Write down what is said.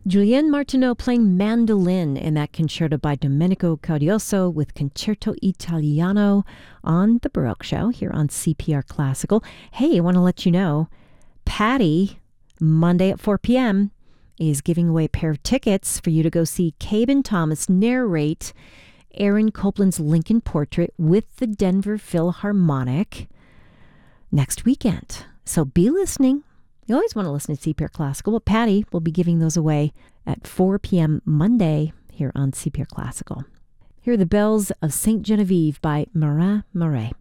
Julienne Martineau playing mandolin in that concerto by Domenico Caudioso with Concerto Italiano on The Baroque Show here on CPR Classical. Hey, I want to let you know, Patty, Monday at 4 p.m., is giving away a pair of tickets for you to go see Caben Thomas narrate Aaron Copland's Lincoln Portrait with the Denver Philharmonic next weekend. So be listening. You always want to listen to CPR Classical, but Patty will be giving those away at 4 p.m. Monday here on CPR Classical. Here are the Bells of St. Genevieve by Marin Marais.